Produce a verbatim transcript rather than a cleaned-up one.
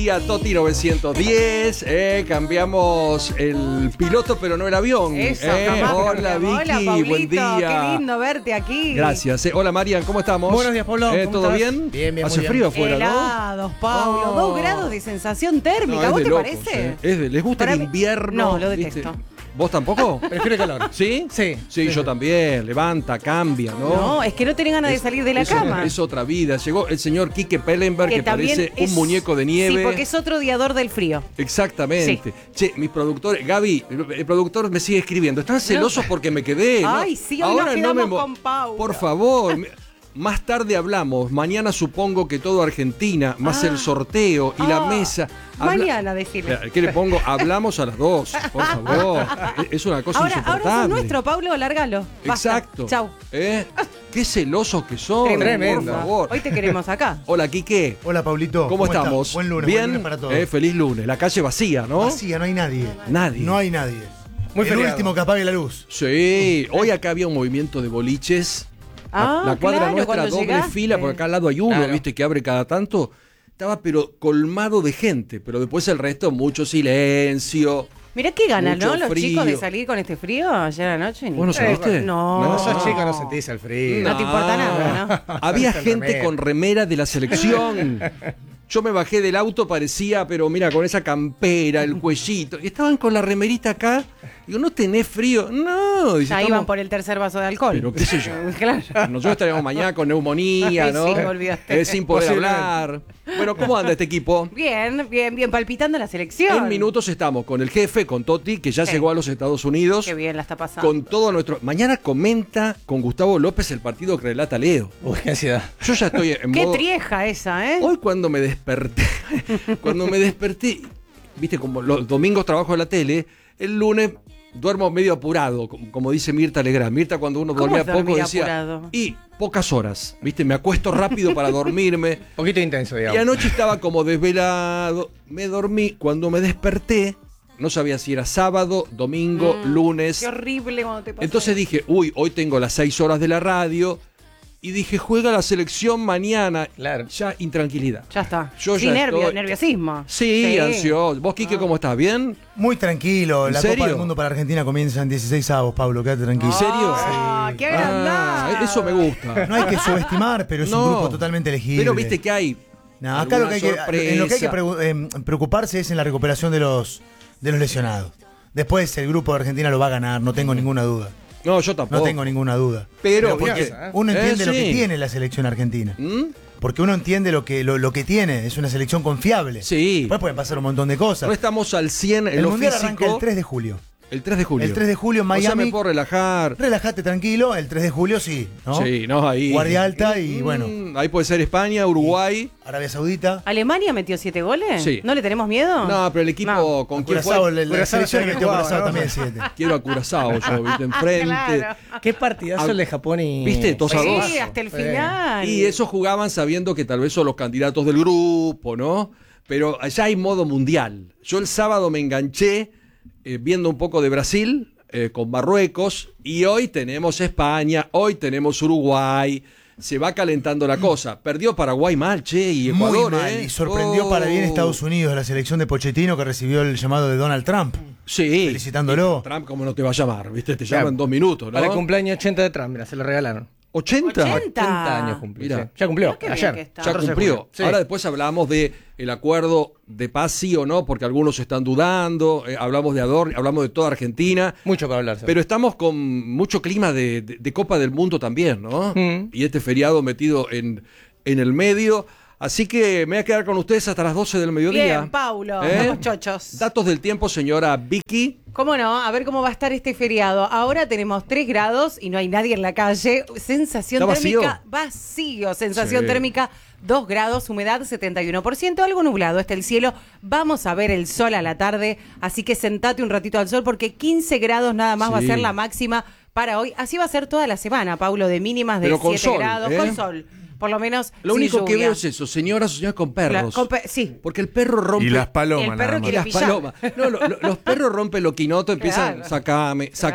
A Toti novecientos diez, eh, cambiamos el piloto pero no el avión. Eso, eh, jamás, hola Vicky, hola, Pablito, buen día. Qué lindo verte aquí. Gracias. Eh. Hola Marian, ¿cómo estamos? Buenos días, Pablo. Eh, ¿Cómo ¿Todo estás? bien? Bien, bien, Hace muy bien. frío afuera, Helados, Pablo, Oh. dos grados de sensación térmica. ¿no? No, ¿Vos es te de locos, parece? eh. Es de- ¿Les gusta Para el mí- invierno? No, lo ¿Viste? detesto. ¿Vos tampoco? Prefiero el calor. ¿Sí? Sí. Sí, yo también. Levanta, cambia, ¿no? No, es que no tenés ganas de Es- salir de la es, cama. Es otra vida. Llegó el señor Quique Pellenberg, que, también parece es- un muñeco de nieve. Sí, porque es otro odiador del frío. Exactamente. Che, mis productores, Gaby, el productor me sigue escribiendo. Están celosos porque me quedé. ¿no? Ay, sí, hoy nos quedamos mo- con Paula. Por favor. me- Más tarde hablamos. Mañana supongo que todo Argentina, más Ah. el sorteo y la Ah. mesa. Habla- Mañana, decirle. Espera, ¿qué le pongo? Hablamos a las dos, por favor. Es una cosa Ahora, insoportable. ahora sos nuestro, Pablo, lárgalo. Basta. Exacto. Chau. ¿Eh? Qué celosos que son. Tremendo. Por favor. Hoy te queremos acá. Hola, Quique. Hola, Pablito. ¿Cómo, estamos? estás? Buen lunes, Bien. buen lunes para todos. Eh, feliz lunes. La calle vacía, ¿no? Vacía, no hay nadie. Nadie. No hay nadie. Muy El feriado. último que apague la luz. Sí, hoy acá había un movimiento de boliches. Ah, la, la cuadra claro, nuestra, cuando doble llegaste. fila, porque acá al lado hay uno, Claro. viste, que abre cada tanto. Estaba pero colmado de gente, pero después el resto, mucho silencio. Mirá qué ganas, Mucho ¿no? Los frío. chicos de salir con este frío ayer anoche. Ni- ¿Vos no saliste? No. No, sos chico, no sentís el frío. No te importa nada, ¿no? Había Con gente remera. con remera de la selección. Yo me bajé del auto, parecía, pero mira, con esa campera, el cuellito. Y estaban con la remerita acá. Digo, ¿no tenés frío? No. Dice, Ya "Estamos-". iban por el tercer vaso de alcohol. Pero qué sé yo. Claro. Nosotros estaríamos mañana con neumonía, Ay, ¿no? sí, me olvidaste. Eh, sin poder Posiblemente. hablar. Bueno, ¿cómo anda este equipo? Bien, bien, bien, palpitando la selección. En minutos estamos con el jefe, con Toti, que ya Sí. llegó a los Estados Unidos. Qué bien la está pasando. Con todo nuestro. Mañana comenta con Gustavo López el partido que relata Leo. Uy, qué ansiedad. Yo ya estoy en Qué modo. trieja esa, ¿eh? Hoy cuando me desperté, cuando me desperté, viste, como los domingos trabajo en la tele, el lunes duermo medio apurado, como, como dice Mirta Legrand. Mirta cuando uno ¿Cómo dormía es dormir poco decía, apurado? y pocas horas, viste, me acuesto rápido para dormirme. Poquito intenso, Y digamos. anoche estaba como desvelado, me dormí, cuando me desperté, no sabía si era sábado, domingo, Mm, lunes. Qué horrible cuando te pasa. Entonces dije, uy, hoy tengo las seis horas de la radio. Y dije, juega la selección mañana. Claro. Ya intranquilidad. Ya está. Yo sí, ya nervio, estoy- nerviosismo. Sí, ansioso. ¿Vos, Quique, cómo estás? ¿Bien? Muy tranquilo. ¿En La serio? Copa del Mundo para Argentina comienza en dieciséis avos, Pablo. Quédate tranquilo. ¿En serio? Ah, qué Ah, agrandado. eso me gusta. No hay que subestimar, pero es No. un grupo totalmente elegible. Pero viste que hay. No, acá lo que hay que, alguna en lo que hay que sorpresa. pregu- eh, preocuparse es en la recuperación de los, de los lesionados. Después el grupo de Argentina lo va a ganar, no tengo ninguna duda. No, yo tampoco. No tengo ninguna duda. Pero, porque ¿viste? uno entiende Eh, lo que sí. tiene la selección argentina. ¿Mm? Porque uno entiende lo que, lo, lo que tiene. Es una selección confiable. Sí. Después pueden pasar un montón de cosas. No estamos al cien en el lo Mundial físico. arranca el tres de julio. El tres de julio. El tres de julio en O sea, me Miami. puedo relajar. Relájate tranquilo, el tres de julio sí, ¿no? Sí, no, ahí. Guardia alta y Mm, bueno, Ahí puede ser España, Uruguay. Arabia Saudita. ¿Alemania metió siete goles? Sí. ¿No le tenemos miedo? No, pero el equipo No. con quien Curazao, fue. la, la Curazao selección se le metió jugaba, Curazao ¿no? también siete. Quiero a Curazao, yo, viste, enfrente. Claro. Qué partidazo Ah, el de Japón y. ¿viste? Dos a dos. Sí, hasta el Sí. final. Y esos jugaban sabiendo que tal vez son los candidatos del grupo, ¿no? Pero allá hay modo mundial. Yo el sábado me enganché eh, viendo un poco de Brasil eh, con Marruecos y hoy tenemos España, hoy tenemos Uruguay. Se va calentando la cosa. Perdió Paraguay mal, che, y Ecuador, Muy mal. ¿eh? Y sorprendió Oh. para bien Estados Unidos, la selección de Pochettino que recibió el llamado de Donald Trump. Sí. Felicitándolo. Trump, ¿cómo no te va a llamar? ¿Viste? Te Claro. llaman dos minutos, ¿no? Para el cumpleaños ochenta de Trump, mira, se lo regalaron. ¿ochenta? ochenta. ochenta años cumplió. Mira. sí. Ya cumplió, Mirá qué bien ayer. que está. Ya catorce de cumplió. julio. Sí. Ahora después hablamos de el acuerdo de paz, sí o no, porque algunos están dudando. Eh, hablamos de Ador, hablamos de toda Argentina. Mucho para hablar. Pero estamos con mucho clima de, de- de Copa del Mundo también, ¿no? Mm. Y este feriado metido en, en el medio. Así que me voy a quedar con ustedes hasta las doce del mediodía. Bien, Paulo, ¿Eh? estamos chochos. Datos del tiempo, señora Vicky. ¿Cómo no? A ver cómo va a estar este feriado. Ahora tenemos tres grados y no hay nadie en la calle. Sensación ¿Está vacío? térmica vacío. Sensación Sí. térmica dos grados, humedad setenta y uno por ciento, algo nublado está el cielo. Vamos a ver el sol a la tarde, así que sentate un ratito al sol porque quince grados nada más va a Sí. ser la máxima para hoy. Así va a ser toda la semana, Paulo, de mínimas de Pero con siete sol, grados, ¿eh? con sol. Por lo menos Lo sin único que lluvia. veo es eso, señoras o señores con perros. La- con pe- sí. Porque el perro rompe. Y las palomas, El perro nada más. Y quiere las pillar. palomas. No, lo- lo- los perros rompen lo quinoto, empiezan, Claro. sacame, sacame.